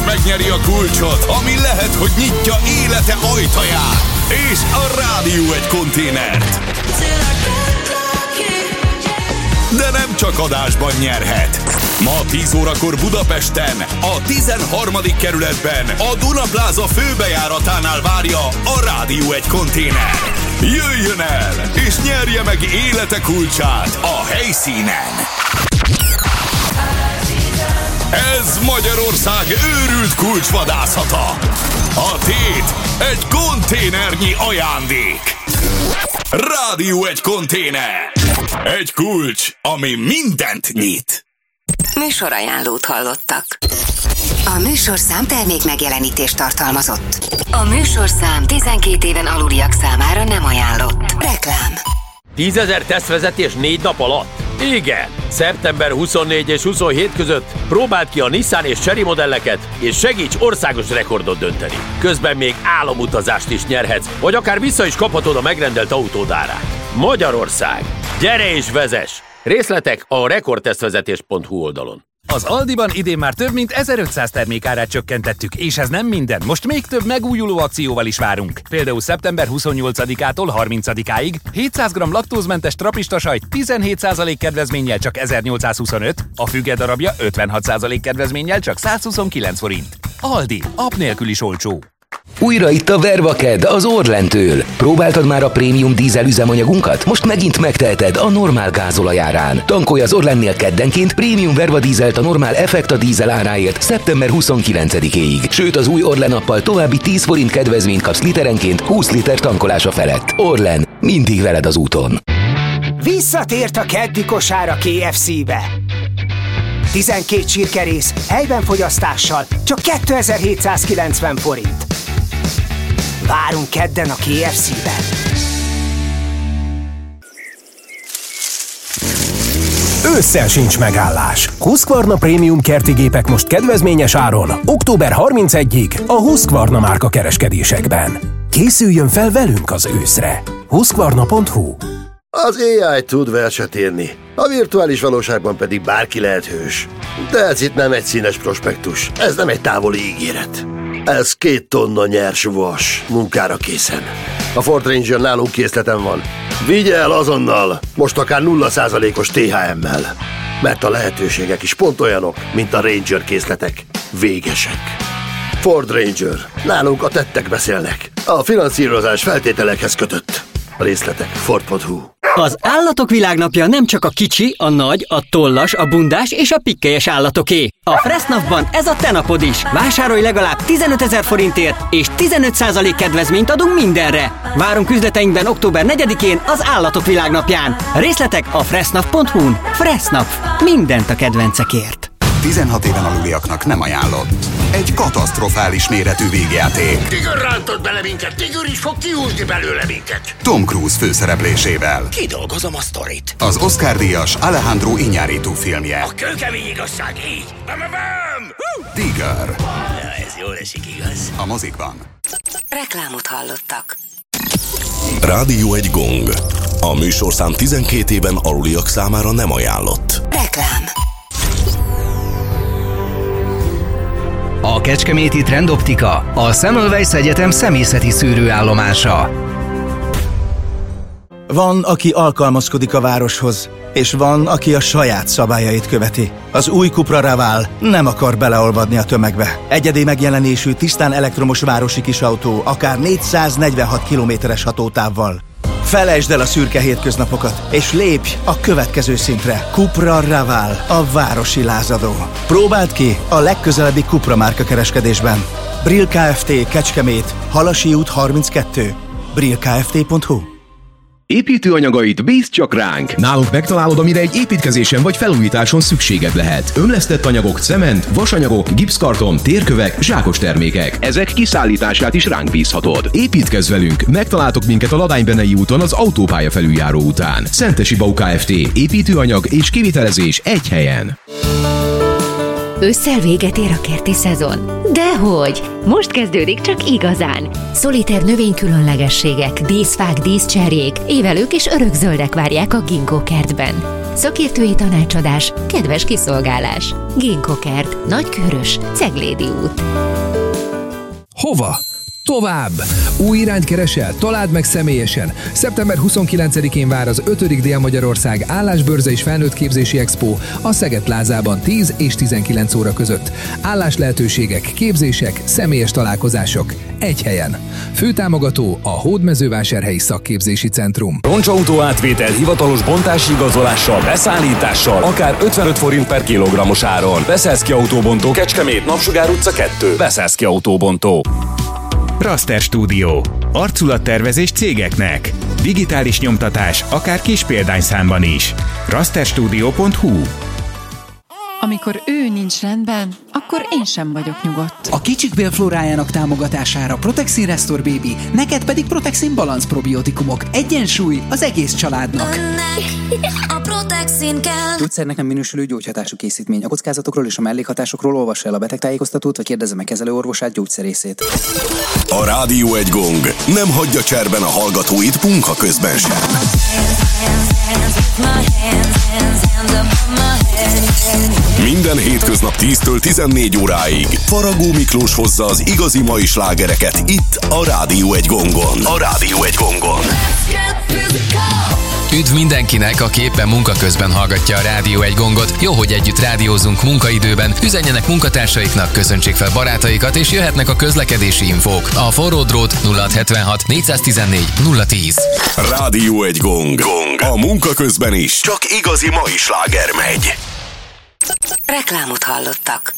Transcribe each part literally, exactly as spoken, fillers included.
megnyeri a kulcsot, ami lehet, hogy nyitja élete ajtaját. És a Rádió egy konténert. De nem csak adásban nyerhet. Ma tíz órakor Budapesten, a tizenharmadik kerületben, a Dunapláza főbejáratánál várja a Rádió egy konténer. Jöjjön el, és nyerje meg élete kulcsát a helyszínen. Ez Magyarország őrült kulcsvadászata. A tét egy konténernyi ajándék. Rádió egy konténer. Egy kulcs, ami mindent nyit. Műsorajánlót hallottak. A műsorszám termék megjelenítést tartalmazott. A műsorszám tizenkét éven aluliak számára nem ajánlott. Reklám. tízezer tesztvezetés négy nap alatt? Igen! szeptember huszonnégy és huszonhét között próbáld ki a Nissan és Chery modelleket, és segíts országos rekordot dönteni. Közben még álomutazást is nyerhetsz, vagy akár vissza is kaphatod a megrendelt autód árát. Magyarország! Gyere és vezess! Részletek a rekordtesztvezetés pont hu oldalon. Az Aldiban idén már több mint ezerötszáz termék árát csökkentettük, és ez nem minden. Most még több megújuló akcióval is várunk. Például szeptember huszonnyolcadikától harmincadikáig hétszáz gramm laktózmentes trapista sajt tizenhét százalék kedvezménnyel csak ezernyolcszázhuszonöt, a füge darabja ötvenhat százalék kedvezménnyel csak százhuszonkilenc forint. Aldi, app nélkül is olcsó. Újra itt a Vervaked az Orlentől. Próbáltad már a prémium dízel üzemanyagunkat? Most megint megteheted a normál gázolaj árán. Tankolj az Orlennél keddenként prémium Verva dízelt a normál Effekta dízel áráért szeptember huszonkilencedikéig. Sőt, az új Orlen appal további tíz forint kedvezményt kapsz literenként húsz liter tankolása felett. Orlen, mindig veled az úton. Visszatért a keddi kosár a ká ef cé-be. tizenkét csirkerész helyben fogyasztással csak kétezer-hétszázkilencven forint. Várunk kedden a ká ef cé-ben. Ősszel sincs megállás. Husqvarna Prémium kerti gépek most kedvezményes áron október harmincegyedikéig a Husqvarna márka kereskedésekben. Készüljön fel velünk az őszre. Husqvarna pont hu. Az á i tud verset írni, a virtuális valóságban pedig bárki lehet hős. De ez itt nem egy színes prospektus, ez nem egy távoli ígéret. Ez két tonna nyers vas, munkára készen. A Ford Ranger nálunk készleten van. Vigye el azonnal, most akár nulla százalékos té há emmel. Mert a lehetőségek is pont olyanok, mint a Ranger készletek. Végesek. Ford Ranger. Nálunk a tettek beszélnek. A finanszírozás feltételekhez kötött. A részletek Ford pont hu. Az Állatok Világnapja nem csak a kicsi, a nagy, a tollas, a bundás és a pikkelyes állatoké. A Fressnapban ez a te napod is. Vásárolj legalább tizenötezer forintért, és tizenöt százalék kedvezményt adunk mindenre. Várunk üzleteinkben október negyedikén az Állatok Világnapján. Részletek a fressnap pont hu-n. Fressnap. Mindent a kedvencekért. tizenhat éven aluliaknak nem ajánlott. Egy katasztrofális méretű végjáték. Tigör rántott bele minket, Tigör is fog kiúzni belőle minket. Tom Cruise főszereplésével. Kidolgozom a sztorit. Az Oscar-díjas Alejandro Iñárritu filmje. A kőkemény igazság, így. Bam, bam, bam. Tigör. Ja, ez jól esik, igaz. A mozikban. Reklámot hallottak. Rádió egy gong. A műsorszám tizenkét éven aluliak számára nem ajánlott. Reklám. A kecskeméti Trendoptika, a Semmelweis Egyetem személyzeti szűrőállomása. Van, aki alkalmazkodik a városhoz, és van, aki a saját szabályait követi. Az új Cupra Raval nem akar beleolvadni a tömegbe. Egyedi megjelenésű, tisztán elektromos városi kisautó, akár négyszáznegyvenhat kilométeres hatótávval. Felejtsd el a szürke hétköznapokat, és lépj a következő szintre. Cupra Raval, a városi lázadó. Próbáld ki a legközelebbi Cupra márka kereskedésben. Brill Kft. Kecskemét, Halasi út harminckettő. brill kft pont hu. Építőanyagait bízd csak ránk! Nálunk megtalálod, amire egy építkezésen vagy felújításon szükséged lehet. Ömlesztett anyagok, cement, vasanyagok, gipszkarton, térkövek, zsákos termékek. Ezek kiszállítását is ránk bízhatod. Építkezz velünk! Megtaláltok minket a Ladánybenei úton az autópálya felüljáró után. Szentesi Bau Kft. Építőanyag és kivitelezés egy helyen. Ősszel véget ér a kerti szezon? Dehogy! Most kezdődik csak igazán! Szoliter növénykülönlegességek, díszfák, díszcserjék, évelők és örökzöldek várják a Ginkgo kertben. Szakértői tanácsadás, kedves kiszolgálás. Ginkgo Kert, Nagykőrös, Ceglédi út. Hova? Tovább! Új irányt keresel? Találd meg személyesen! szeptember huszonkilencedikén vár az ötödik Dél-Magyarország állásbörze és felnőttképzési expo a Szeged plázában tíz és tizenkilenc óra között. Álláslehetőségek, képzések, személyes találkozások egy helyen. Főtámogató a Hódmezővásárhelyi Szakképzési Centrum. Roncsautó átvétel hivatalos bontási igazolással, beszállítással, akár ötvenöt forint per kilogrammos áron. Beszeszki Autóbontó, Kecskemét, Napsugár utca kettő. Beszeszki Autóbontó. Raster Studio. Arculattervezés cégeknek. Digitális nyomtatás, akár kis példányszámban is. rasterstudio pont hu. Amikor ő nincs rendben, akkor én sem vagyok nyugodt. A kicsik bélflórájának támogatására Protexin Restore Baby, neked pedig Protexin Balance probiotikumok. Egyensúly az egész családnak. Önnek a Protexin kell. Gyógyszernek nem minősülő gyógyhatású készítmény. A kockázatokról és a mellékhatásokról olvassa el a betegtájékoztatót, vagy kérdezze meg kezelőorvosát, gyógyszerészét. A Rádió egy gong nem hagyja cserben a hallgatóit munka közben sem. Minden hétköznap tíztől tizennégy óráig Faragó Miklós hozza az igazi mai slágereket itt a Rádió egy gongon. A Rádió egy gongon. Üdv mindenkinek, aki éppen munka közben hallgatja a Rádió egy gongot. Jó, hogy együtt rádiózunk munkaidőben, üzenjenek munkatársaiknak, köszöntsék fel barátaikat, és jöhetnek a közlekedési infók. A forró drót nulla hatvanhat négyszáztizennégy nulla tíz. Rádió egy gong. gong. A munka közben is csak igazi mai sláger megy. Reklámot hallottak.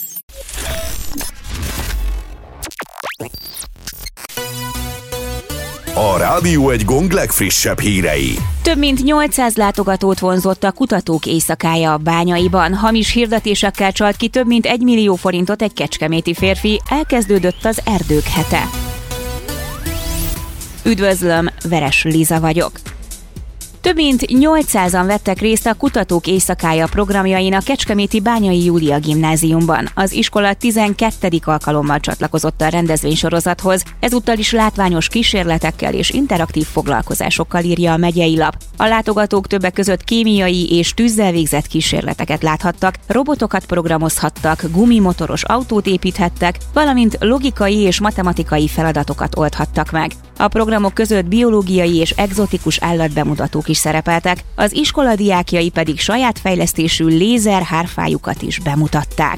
A Rádió egy gong legfrissebb hírei. Több mint nyolcszáz látogatót vonzott a kutatók éjszakája a Bányaiban. Hamis hirdetésekkel csalt ki több mint egy millió forintot egy kecskeméti férfi. Elkezdődött az erdők hete. Üdvözlöm, Veres Liza vagyok. Több mint nyolcszázan vettek részt a Kutatók éjszakája programjain a kecskeméti Bányai Júlia Gimnáziumban. Az iskola tizenkettedik alkalommal csatlakozott a rendezvénysorozathoz, ezúttal is látványos kísérletekkel és interaktív foglalkozásokkal írja a megyei lap. A látogatók többek között kémiai és tűzzel végzett kísérleteket láthattak, robotokat programozhattak, gumimotoros autót építhettek, valamint logikai és matematikai feladatokat oldhattak meg. A programok között biológiai és egzotikus állatbemutatók is szerepeltek, az iskola diákjai pedig saját fejlesztésű lézer hárfájukat is bemutatták.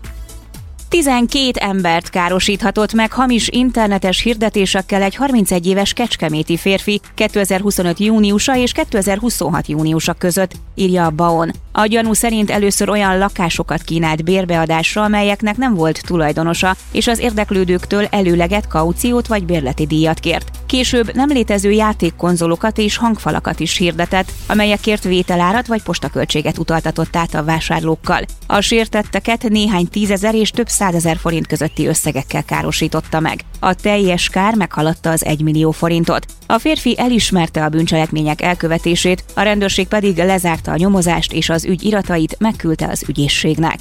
tizenkét embert károsíthatott meg hamis internetes hirdetésekkel egy harmincegy éves kecskeméti férfi kétezer-huszonöt júniusa és kétezer-huszonhat júniusa között, írja a BAON. A gyanú szerint először olyan lakásokat kínált bérbeadásra, amelyeknek nem volt tulajdonosa, és az érdeklődőktől előleget, kauciót vagy bérleti díjat kért. Később nem létező játékkonzolokat és hangfalakat is hirdetett, amelyekért vételárat vagy postaköltséget utaltatott át a vásárlókkal. A sértetteket néhány tízezer és több százezer forint közötti összegekkel károsította meg. A teljes kár meghaladta az egymillió forintot. A férfi elismerte a bűncselekmények elkövetését, a rendőrség pedig lezárta a nyomozást és az ügy iratait megküldte az ügyészségnek.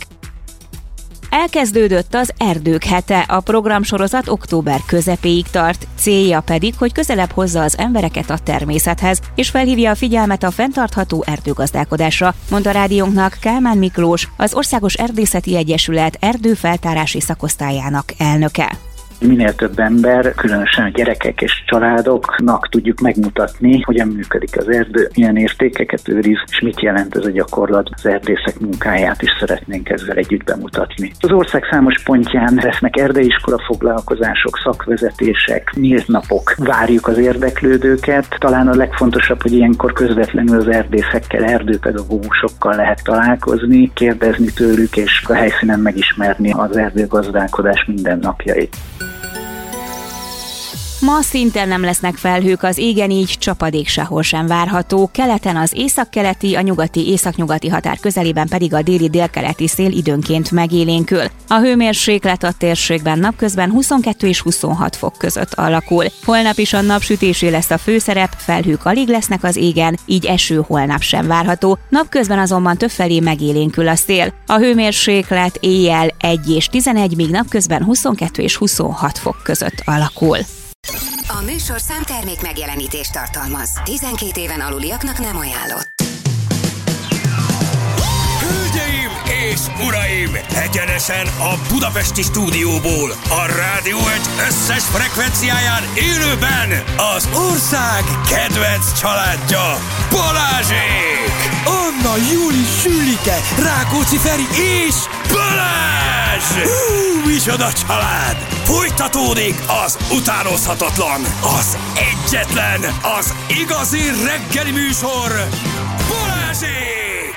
Elkezdődött az Erdők hete, a programsorozat október közepéig tart, célja pedig, hogy közelebb hozza az embereket a természethez, és felhívja a figyelmet a fenntartható erdőgazdálkodásra, mondta rádiónknak Kálmán Miklós, az Országos Erdészeti Egyesület erdőfeltárási szakosztályának elnöke. Minél több ember, különösen a gyerekek és családoknak tudjuk megmutatni, hogyan működik az erdő, milyen értékeket őriz, és mit jelent ez a gyakorlat. Az erdészek munkáját is szeretnénk ezzel együtt bemutatni. Az ország számos pontján lesznek erdeiskola foglalkozások, szakvezetések, nyílt napok. Várjuk az érdeklődőket. Talán a legfontosabb, hogy ilyenkor közvetlenül az erdészekkel, erdőpedagógusokkal lehet találkozni, kérdezni tőlük, és a helyszínen megismerni az erdőgazdálkodás mindennapjait. Ma szintén nem lesznek felhők az égen, így csapadék sehol sem várható. Keleten az északkeleti, a nyugati északnyugati határ közelében pedig a déli délkeleti szél időnként megélénkül. A hőmérséklet a térségben napközben huszonkettő és huszonhat fok között alakul. Holnap is a napsütésé lesz a főszerep, felhők alig lesznek az égen, így eső holnap sem várható. Napközben azonban többfelé megélénkül a szél. A hőmérséklet éjjel egy és tizenegy, míg napközben huszonkettő és huszonhat fok között alakul. A műsor számtermék megjelenítést tartalmaz. tizenkét éven aluliaknak nem ajánlott. és uraim, egyenesen a budapesti stúdióból, a Rádió egy összes frekvenciáján élőben az ország kedvenc családja, Balázsék! Anna, Júli, Sülike, Rákóczi Feri és Balázs! Hú, micsoda család! Folytatódik az utánozhatatlan, az egyetlen, az igazi reggeli műsor, Balázsék!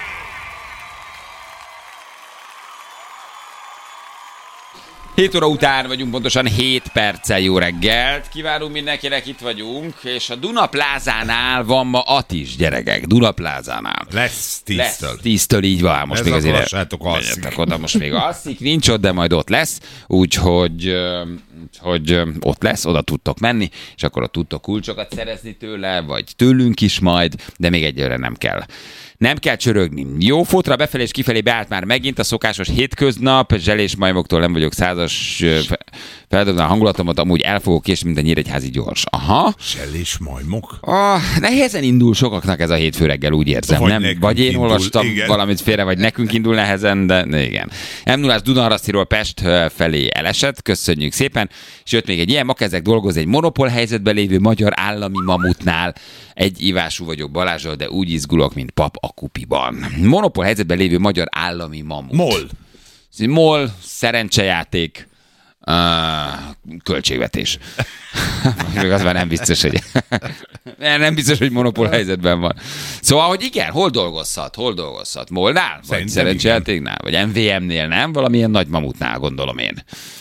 hét óra után vagyunk, pontosan hét perccel. Jó reggelt kívánunk mindenkinek, itt vagyunk, és a Duna Plázánál van ma Atis, gyerekek, Duna Plázánál. Lesz tíztől. Lesz tíztől, így van, most ez még azért... akarsátok alszik. Oda most még alszik, nincs ott, de majd ott lesz, úgyhogy hogy ott lesz, oda tudtok menni, és akkor ott tudtok kulcsokat szerezni tőle, vagy tőlünk is majd, de még egyelőre nem kell. Nem kell csörögni. Jó, fotra befelé és kifelé beállt már megint a szokásos hétköznap. Zselés majmoktól nem vagyok százas, feldobni a hangulatomat, amúgy el fogok késni, mint a Nyíregyházi gyors. Aha. Zselés majmok? Ah, nehezen indul sokaknak ez a hétfő reggel, úgy érzem. Vagy, nem? Vagy én indul, olvastam igen. valamit félre, vagy nekünk indul nehezen, de igen. em nullás Dunaharasztiról Pest felé elesett, köszönjük szépen. És jött még egy ilyen, ma kezdek dolgozni egy monopól helyzetben lévő magyar állami mamutnál. Egy ivású vagyok Balázsral, de úgy izgulok, mint pap a kupiban. Monopól helyzetben lévő magyar állami mamut. MOL. MOL, szerencsejáték, uh, költségvetés. Még az már nem biztos, hogy nem biztos, hogy monopól helyzetben van. Szóval, hogy igen, hol dolgozhat? Hol dolgozhat? MOL-nál? Vagy szerencsejátéknál? Vagy em vé em-nél, nem? Valamilyen nagy mamutnál, gondolom én.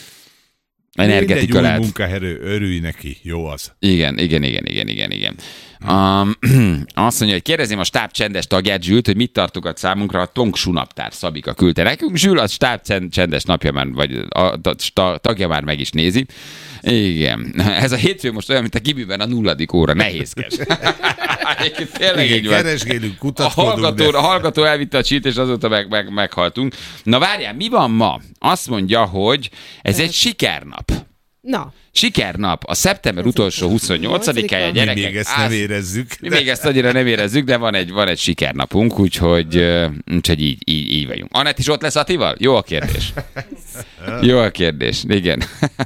Energetika lehet. Új munkaerő, örülj neki, jó az. Igen, igen, igen, igen, igen, igen. Um, azt mondja, hogy kérdezném a stáb csendes tagját, Zsült, hogy mit tartogat számunkra, a Tongsu naptár Szabika küldte nekünk. Zsül, a stáb csendes napja már, vagy a tagja már meg is nézi. Igen. Ez a hétfő most olyan, mint a gimiben a nulladik óra, nehézkes. Tényleg igen, így van. Keresgélünk, kutatkodunk. A hallgató, de... a hallgató elvitte a csít, és azóta meg, meg, meghaltunk. Na várjál, mi van ma? Azt mondja, hogy ez egy sikernap. Na. Sikernap, a szeptember utolsó huszonnyolcadikája, gyerekek. Mi még ezt nem érezzük. Mi még ezt annyira nem érezzük, de van egy, van egy sikernapunk, úgyhogy, úgyhogy így, így, így vagyunk. Anett is ott lesz Attival? Jó a kérdés. Jó a kérdés, igen.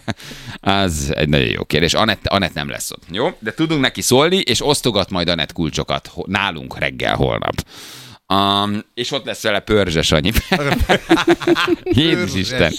Az egy nagyon jó kérdés. Anett, Anett nem lesz ott, jó? De tudunk neki szólni, és osztogat majd Anett kulcsokat nálunk reggel holnap. Um, és ott lesz vele Pörzses Anyi. Jézus-Isten.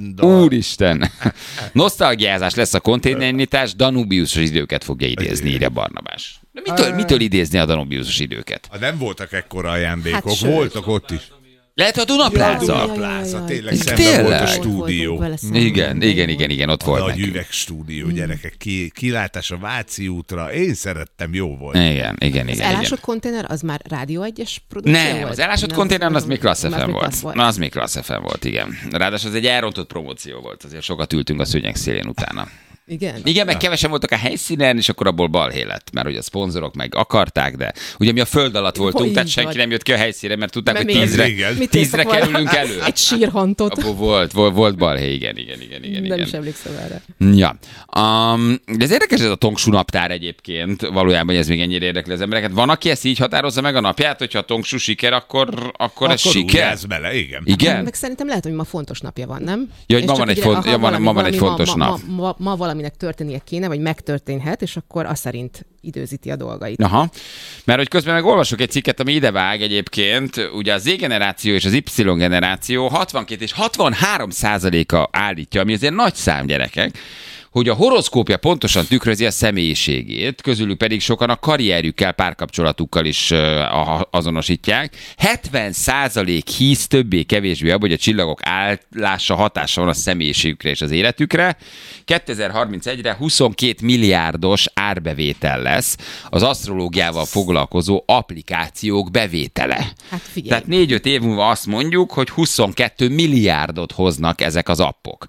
Úristen. Nosztalgiázás lesz a konténernyitás, Danubiusos időket fogja idézni, írja Barnabás. De mitől, mitől idézni a Danubiusos időket? Ha nem voltak ekkora ajándékok, Hát voltak ott is. Lehet a Dunapláza. Ja, a Dunapláza, tényleg szemben volt a stúdió. Igen, igen, igen, igen, ott volt. A nagy üvegstúdió, gyerekek, ki, kilátás a Váci útra, én szerettem, jó volt. Igen, igen, igen. Az igen. elásott konténer, az már Rádió egyes produkció Nem, volt? az elásott konténer az még Klassz ef em volt. volt. Na, az még Klassz ef em volt, igen. Ráadásul az egy elrontott promóció volt, azért sokat ültünk a szőnyeg szélén utána. Igen. Igen, meg kevesen voltak a helyszínen, és akkor abból balhé lett, mert hogy a szponzorok meg akarták, de ugye mi a föld alatt voltunk, Hogy tehát senki vagy. nem jött ki a helyszínre, mert tudták, Mert hogy miért? tízre, Mit tízre írtak volna? kerülünk elő. Egy sírhantot. Abból volt, volt, volt balhé, igen, igen, igen, igen. Nem igen. is emlékszem erre. Ja. Um, de ez érdekes ez a Tongsu naptár egyébként, valójában ez még ennyire érdekli az embereket. Van, aki ezt így határozza meg a napját, hogyha a Tongsu siker, akkor, akkor, akkor ez siker? Bele, igen. Igen? Meg szerintem lehet, hogy ma fontos napja van, nem? Ja, hogy És ma csak van egy ugye, font- ha ja, van- valami- ma van egy valami fontos ma, nap. Ma, ma, ma valaminek történnie kéne, vagy megtörténhet, és akkor azt szerint időzíti a dolgait. Aha, mert hogy közben meg olvasok egy cikket, ami idevág egyébként, ugye a Z-generáció és az Y-generáció hatvankét és hatvanhárom százaléka állítja, ami azért nagy szám, gyerekek, hogy a horoszkópja pontosan tükrözi a személyiségét, közülük pedig sokan a karrierjükkel, párkapcsolatukkal is uh, azonosítják. hetven százalék hisz többé-kevésbé abban, hogy a csillagok állása hatása van a személyiségükre és az életükre. kétezer-harmincegyre huszonkét milliárdos árbevétel lesz az asztrológiával foglalkozó applikációk bevétele. Hát figyelj. Tehát négy-öt év múlva azt mondjuk, hogy huszonkettő milliárdot hoznak ezek az appok.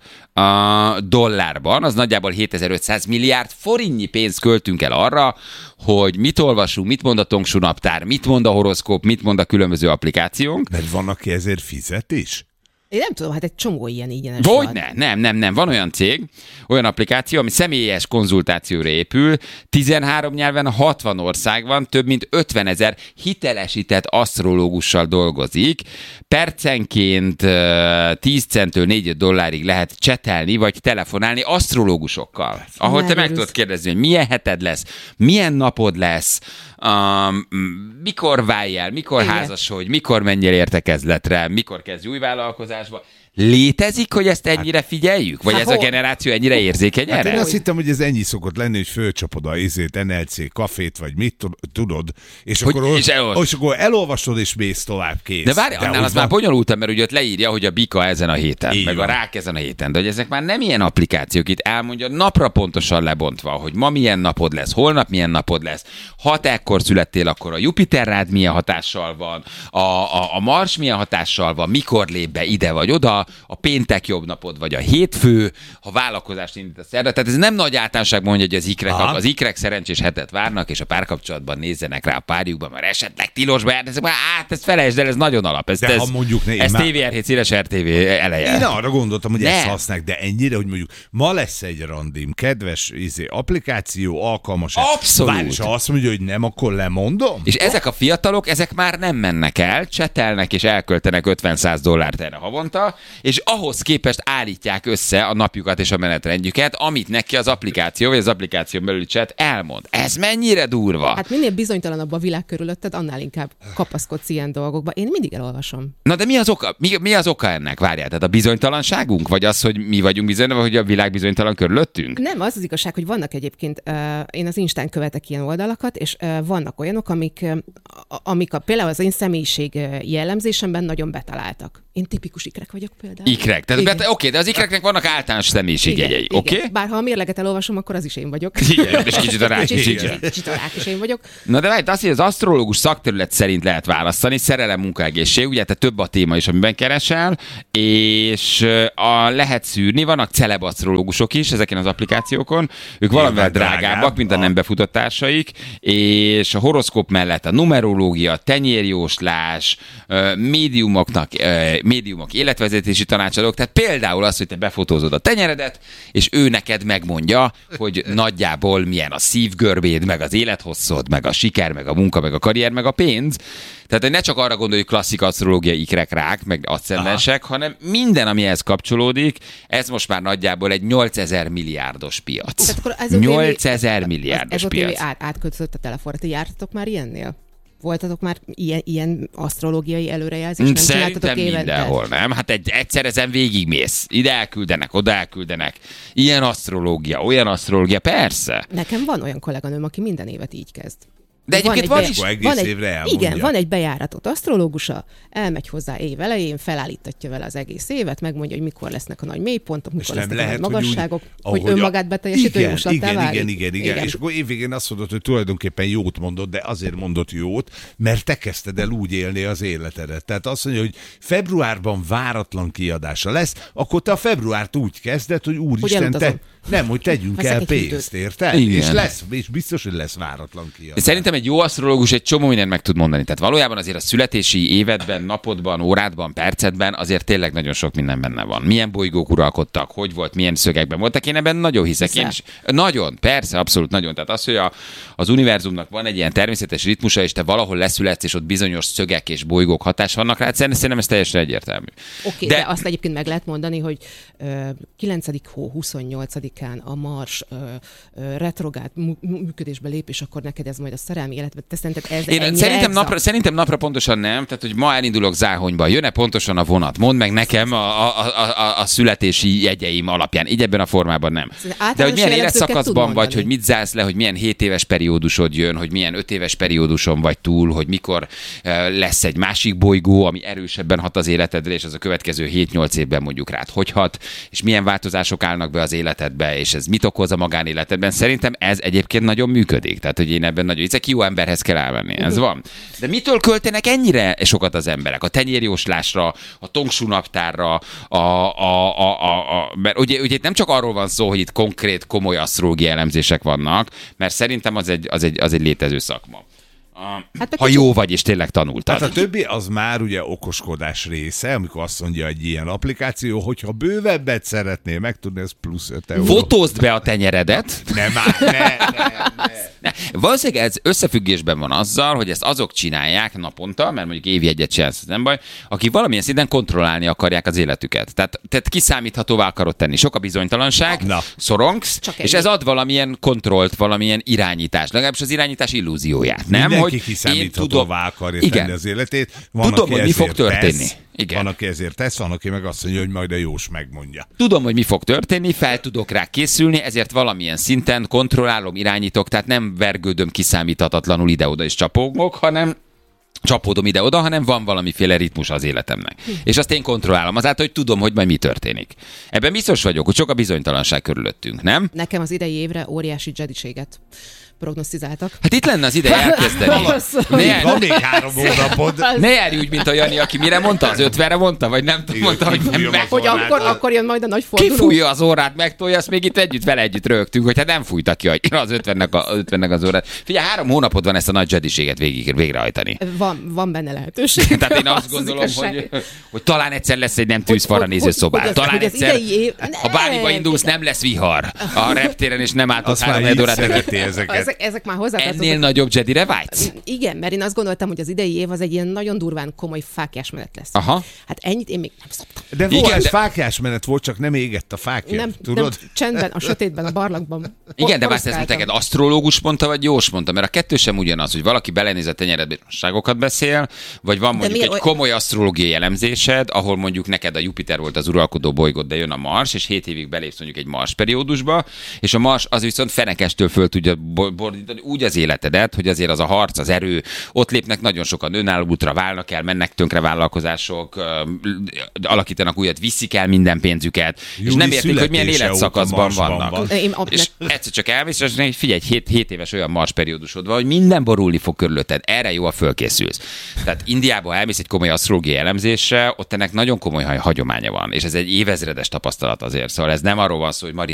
A dollárban, az nagyjából hétezer-ötszáz milliárd forintnyi pénzt költünk el arra, hogy mit olvasunk, mit mond a Tongsu naptár, mit mond a horoszkóp, mit mond a különböző applikációnk. Mert van, aki ezért fizet is? Én nem tudom, hát egy csomó ilyen ingyenes Vagy van. ne, nem, nem, nem. Van olyan cég, olyan applikáció, ami személyes konzultációra épül, tizenhárom nyelven, hatvan országban, több mint ötvenezer hitelesített asztrológussal dolgozik. Percenként tíz centtől négy dollárig lehet csetelni, vagy telefonálni asztrológusokkal, ahol te meg tudod kérdezni, hogy milyen heted lesz, milyen napod lesz, um, mikor válj el, mikor Igen. házasodj, mikor menjél értekezletre, mikor kezdj új vállalkozásba. Létezik, hogy ezt ennyire figyeljük? Vagy Hát ez a hol? generáció ennyire érzékeny Hát én erre? azt hittem, hogy ez ennyi szokott lenni, hogy fölcsapod a izét, en el cé kafét, vagy mit tud- tudod, és, Hogy- akkor, és elolvas- és akkor elolvasod, és mész tovább, kész. De várj, annál úgy az már van. bonyolultabb, mert ugye ott leírja, hogy a bika ezen a héten, Így meg van. a rák ezen a héten, de hogy ezek már nem ilyen applikációk, itt elmondja napra pontosan lebontva, hogy ma milyen napod lesz, holnap milyen napod lesz, ha te ekkor születtél, akkor a Jupiter rád milyen hatással van, a, a, a Mars milyen hatással van, mikor lép be ide vagy oda, a péntek jobb napod, vagy a hétfő, ha vállalkozást indítasz erre. Tehát ez nem nagy általánosság mondja, hogy az ikrek, Aha. az ikrek szerencsés hetet várnak, és a párkapcsolatban nézzenek rá a párjukban, mert esetleg tilosba jár, ez, hát ezt felejtsd el, ez nagyon alap. Ez, De ez, ha mondjuk ne- ez már- té vé er hét széles er té vé eleje. Én arra gondoltam, hogy Nem. ezt használják, de ennyire, hogy mondjuk ma lesz egy randim, kedves izé, applikáció, alkalmas. Abszolút. Várj, és ha azt mondja, hogy nem, akkor lemondom? És ezek a fiatalok, ezek már nem mennek el, csetelnek és elköltenek ötven-száz dollárt erre havonta, és ahhoz képest állítják össze a napjukat és a menetrendjüket, amit neki az applikáció, vagy az applikáción belüli chat elmond. Ez mennyire durva? Hát minél bizonytalanabb a világ körülötted, annál inkább kapaszkodsz ilyen dolgokba. Én mindig elolvasom. Na de mi az oka? Mi, mi az oka ennek? Várjál, tehát a bizonytalanságunk? Vagy az, hogy mi vagyunk bizonytalan, vagy a világ bizonytalan körülöttünk? Nem, az az igazság, hogy vannak egyébként, uh, én az Instán követek ilyen oldalakat, és uh, vannak olyanok, amik, uh, amik a, például az én személyiség uh, jellemzésemben nagyon betaláltak. Én tipikus ikrek vagyok például. Ikrek. Tehát Igen. bet- oké, de az ikreknek vannak általános személyiségjegyei, Igen, oké? igen. Bár ha a mérleget elolvasom, akkor az is én vagyok. Igen, és kicsit a rák is, Kicsit, igen. kicsit a rák is én vagyok. Na de várj, azt, hogy az asztrológus szakterület szerint lehet választani, szerelem, munkaegészség, ugye te több a téma is, amiben keresel, és a, lehet szűrni, vannak celeb asztrológusok is ezeken az applikációkon, ők valamivel drágább, drágábbak, mint a a- nem befutott társaik, és a horoszkóp mellett a numerológia, tenyérjóslás, ö, médiumoknak, ö, médiumok életvezetési tanácsadók, tehát például az, hogy te befotózod a tenyeredet, és ő neked megmondja, hogy nagyjából milyen a szívgörbéd, meg az élethosszod, meg a siker, meg a munka, meg a karrier, meg a pénz. Tehát hogy ne csak arra gondolj, hogy klasszik asztrológiai ikrek, rák, meg aszcendensek, hanem minden, ami ehhez kapcsolódik, ez most már nagyjából egy nyolcezer milliárdos piac. Tehát akkor ez a nyolcezer milliárdos Ez a piac. át, átköltözött a telefonra. Ti jártatok már ilyennél? Voltatok már ilyen, ilyen asztrológiai előrejelzést? Nem Szerintem csináltatok évente? mindenhol, nem? Hát egy, egyszer ezen végigmész. Ide elküldenek, oda elküldenek. Ilyen asztrológia, olyan asztrológia, persze. Nekem van olyan kolléganőm, aki minden évet így kezd. De egyébként van is- bejáratot- Akkor egész van egy, évre elmondja. Igen, van egy bejáratott asztrológusa, elmegy hozzá év elején, felállítatja vele az egész évet, megmondja, hogy mikor lesznek a nagy mélypontok, És mikor nem lesznek a lehet, nagy hogy úgy, magasságok, hogy, ahogy hogy önmagát a- beteljesítő igen, jóslattá igen, válik. igen, igen, igen, igen. És akkor évvégén azt mondod, hogy tulajdonképpen jót mondott, de azért mondott jót, mert te kezdted el úgy élni az életedet. Tehát azt mondja, hogy februárban váratlan kiadása lesz, akkor te a februárt úgy kezded, hogy úristen, te, elutazom. nem, hogy tegyünk Veszek el egy pénzt, hűtőt. érted? Igen. És lesz, és biztos, hogy lesz váratlan kiadás. De szerintem egy jó asztrológus egy csomó mindent meg tud mondani. Tehát valójában azért a születési évedben, napodban, órádban, percedben azért tényleg nagyon sok minden benne van. Milyen bolygók uralkodtak, hogy volt, milyen szögekben voltak. Én ebben nagyon hiszek. Én is, nagyon, persze, abszolút nagyon. Tehát az, hogy a, az univerzumnak van egy ilyen természetes ritmusa, és te valahol leszületsz, és ott bizonyos szögek és bolygók hatás vannak rá, szerintem ez teljesen egyértelmű. Oké, de... de azt egyébként meg lehet mondani, hogy ö, kilencedik hó huszonnyolcadikán a Mars ö, ö, retrográd mű- működésbe lép, és akkor neked ez majd a szerelmi életben. Te szerinted ez Én ennyire szerintem exakt? napra, szerintem napra pontosan nem, tehát hogy ma elindulok Záhonyba, jön-e pontosan a vonat? Mondd meg nekem a, a, a, a, a születési jegyeim alapján. Így ebben a formában nem. Általános De hogy milyen jellemzőket tud életszakaszban vagy, mondani. hogy mit zársz le, hogy milyen hét éves periódusod jön, hogy milyen öt éves perióduson vagy túl, hogy mikor eh, lesz egy másik bolygó, ami erősebben hat az életedre, és az a következő hét-nyolc évben mondjuk rád hogy hat, és milyen változások állnak be az életedbe, és ez mit okoz a magánéletedben. Szerintem ez egyébként nagyon működik. Tehát, hogy én ebben nagyon hiszek, jó emberhez kell elmenni. Ez van. De mitől költenek ennyire sokat az emberek? A tenyérjóslásra, a tongsú naptárra, a, a, a, a, a, mert ugye, ugye itt nem csak arról van szó, hogy itt konkrét, komoly asztrológiai elemzések vannak, mert szerintem az egy, az egy, az egy létező szakma. A, hát ha jó vagy, és tényleg tanultad. Hát a többi az már ugye okoskodás része, amikor azt mondja egy ilyen applikáció, hogyha bővebbet szeretnél megtudni, ez plusz öt euró. Fotózd be a tenyeredet. Nem már, ne, ne, ne. ne. Valószínűleg ez összefüggésben van azzal, hogy ezt azok csinálják naponta, mert mondjuk évi egyet csinálsz, nem baj, akik valamilyen szinten kontrollálni akarják az életüket. Tehát, tehát kiszámíthatóvá akarod tenni. Sok a bizonytalanság, Na. szorongsz, Csak és ez ad valamilyen kontrollt, valamilyen irányítást, legalábbis az irányítás illúzióját. Nem? Mindenki kiszámíthatóvá akarja igen. tenni az életét. Van, tudom, hogy mi fog történni. Tesz, igen. Van, aki ezért tesz, van, aki meg azt mondja, hogy majd a jós megmondja. Tudom, hogy mi fog történni, fel tudok rá készülni, ezért valamilyen szinten kontrollálom, irányítok, tehát nem vergődöm kiszámíthatatlanul ide-oda és csapogok, hanem csapódom ide-oda, hanem van valamiféle ritmus az életemnek. Hm. És azt én kontrollálom, azáltal, hogy tudom, hogy majd mi történik. Ebben biztos vagyok, hogy sok a bizonytalanság körülöttünk, nem? Nekem az idei évre óriási jediséget prognosztizáltak. Hát itt lenne az ideje elkezdeni. Ne, van még három hónapod. Ne járj úgy, mint a Jani, aki mire mondta, az ötvenre mondta, vagy nem tudom, mondta, hogy nem meg. Hogy akkor, akkor jön majd a nagy forduló. Kifújja az órát, megtolja, azt még itt együtt, vele együtt rögtünk, hogy hát nem fújta ki az ötvennek, a, ötvennek az órát. Figyelj, három hónapod van ezt a nagy jediséget végig, végrehajtani. Van, van benne lehetőség. Tehát én azt gondolom, hogy, hogy talán egyszer lesz egy nem tűzfalra néző szobád. Talán egyszer év... a Báliba indulsz, nem lesz vihar a reptéren, és nem álltok három órát. Ezek, ezek már hozzá. Ennél nagyobb Jedire vágysz? Igen, mert én azt gondoltam, hogy az idei év az egy ilyen nagyon durván komoly fáklyás menet lesz. Aha. Hát ennyit én még nem szoktam. De volt, igen, de... fáklyás menet volt, csak nem égett a fákja. Nem, tudod? Nem, csendben, a sötétben, a barlangban. Igen, de azt ezt neked asztrológus mondta, vagy jós mondta, mert a kettő sem ugyanaz, hogy valaki belenéz a tenyeredbe, ságokat beszél, vagy van mondjuk egy oly... komoly asztrológiai elemzésed, ahol mondjuk neked a Jupiter volt az uralkodó bolygód, de jön a Mars, és hét évig belépsz mondjuk egy Mars periódusba, és a Mars az viszont fenekestől föl tudja bordítani úgy az életedet, hogy azért az a harc, az erő, ott lépnek nagyon sokan önálló útra, válnak el, mennek tönkre vállalkozások, alakítanak újat, viszik el minden pénzüket, Júli és nem értik, hogy milyen életszakaszban vannak. Van. Én, és egyszer csak elmész, és figyelj, hét, hét éves olyan Mars periódusod van, hogy minden borulni fog körülötted, erre jól fölkészülsz. Tehát Indiába elmész egy komoly asztrológiai elemzésre, ott ennek nagyon komoly hagyománya van, és ez egy évezredes tapasztalat azért, szóval ez nem arról van szó, hogy Mari